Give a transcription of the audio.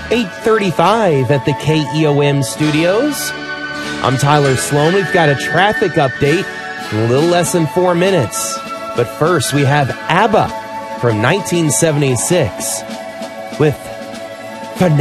8:35 at the KEOM studios. I'm Tyler Sloan. We've got a traffic update in a little less than 4 minutes. But first, we have ABBA from 1976 with